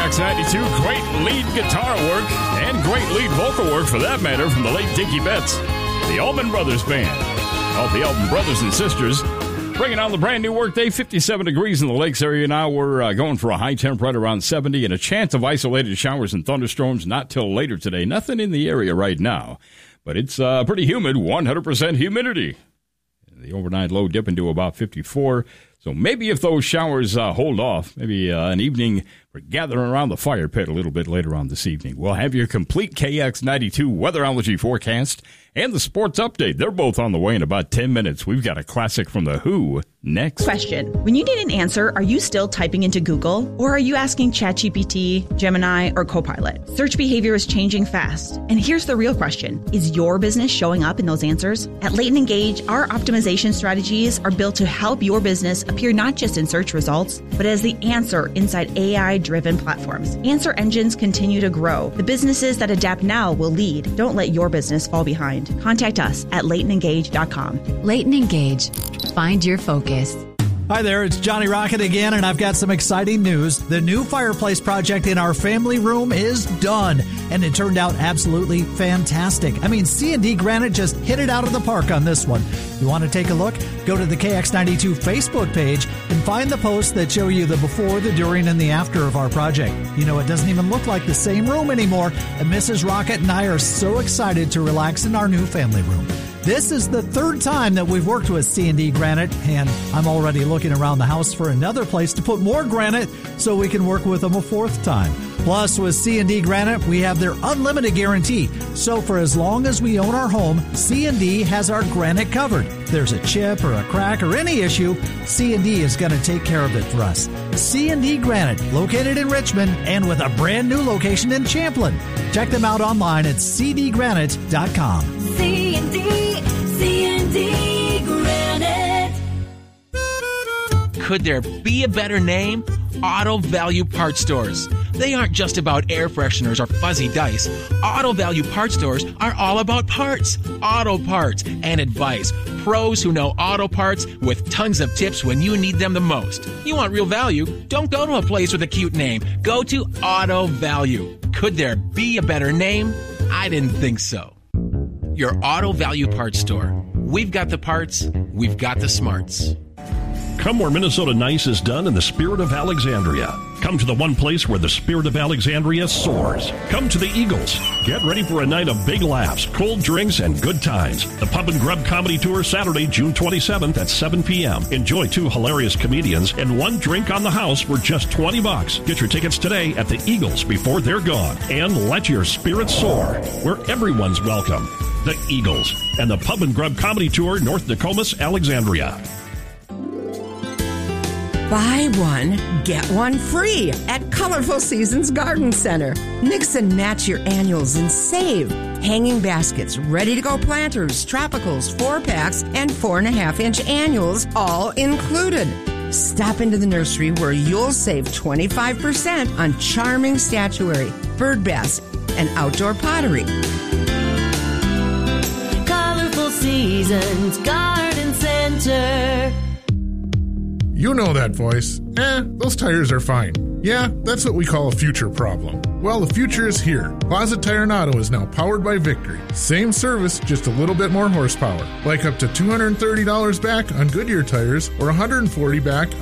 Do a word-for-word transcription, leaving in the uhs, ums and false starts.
X ninety-two, great lead guitar work and great lead vocal work, for that matter, from the late Dickie Betts, the Allman Brothers Band. All the Allman Brothers and Sisters bringing on the brand new workday. fifty-seven degrees in the Lakes area now. We're uh, going for a high temp right around seventy and a chance of isolated showers and thunderstorms not till later today. Nothing in the area right now, but it's uh, pretty humid, one hundred percent humidity. The overnight low dipping to about fifty-four. So maybe if those showers uh, hold off, maybe uh, an evening for gathering around the fire pit a little bit later on this evening. We'll have your complete K X ninety-two weatherology forecast and the sports update. They're both on the way in about ten minutes. We've got a classic from The Who next. Question. When you need an answer, are you still typing into Google? Or are you asking ChatGPT, Gemini, or Copilot? Search behavior is changing fast. And here's the real question. Is your business showing up in those answers? At Leighton Engage, our optimization strategies are built to help your business appear not just in search results, but as the answer inside A I-driven platforms. Answer engines continue to grow. The businesses that adapt now will lead. Don't let your business fall behind. Contact us at leighton engage dot com. Leighton Engage. Find your focus. Hi there, it's Johnny Rocket again, and I've got some exciting news. The new fireplace project in our family room is done, and it turned out absolutely fantastic. I mean, C and D Granite just hit it out of the park on this one. You want to take a look? Go to the K X ninety-two Facebook page and find the posts that show you the before, the during, and the after of our project. You know, it doesn't even look like the same room anymore, and Missus Rocket and I are so excited to relax in our new family room. This is the third time that we've worked with C and D Granite, and I'm already looking around the house for another place to put more granite so we can work with them a fourth time. Plus, with C and D Granite, we have their unlimited guarantee. So for as long as we own our home, C and D has our granite covered. If there's a chip or a crack or any issue, C and D is going to take care of it for us. C and D Granite, located in Richmond and with a brand new location in Champlin. Check them out online at c d granite dot com. C and D, C and D Granite. Could there be a better name? Auto Value Parts Stores. They aren't just about air fresheners or fuzzy dice. Auto Value Parts Stores are all about parts, auto parts, and advice. Pros who know auto parts with tons of tips when you need them the most. You want real value? Don't go to a place with a cute name. Go to Auto Value. Could there be a better name? I didn't think so. Your Auto Value Parts Store. We've got the parts, we've got the smarts. Come where Minnesota nice is done in the spirit of Alexandria. Come to the one place where the spirit of Alexandria soars. Come to the Eagles. Get ready for a night of big laughs, cold drinks, and good times. The Pub and Grub Comedy Tour, Saturday, June twenty-seventh at seven p.m. Enjoy two hilarious comedians and one drink on the house for just twenty bucks. Get your tickets today at the Eagles before they're gone. And let your spirit soar, where everyone's welcome. The Eagles and the Pub and Grub Comedy Tour, North Nokomis, Alexandria. Buy one, get one free at Colorful Seasons Garden Center. Mix and match your annuals and save. Hanging baskets, ready-to-go planters, tropicals, four-packs, and four-and-a-half-inch annuals, all included. Stop into the nursery where you'll save twenty-five percent on charming statuary, bird baths, and outdoor pottery. Colorful Seasons Garden Center. You know that voice. Eh, those tires are fine. Yeah, that's what we call a future problem. Well, the future is here. Closet Tire and Auto is now powered by Victory. Same service, just a little bit more horsepower. Like up to two hundred thirty dollars back on Goodyear tires or one hundred forty dollars back